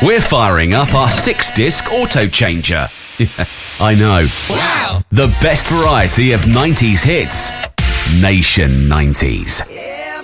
We're firing up our 6-disc auto changer. I know. Wow! The best variety of 90s hits. Nation 90s.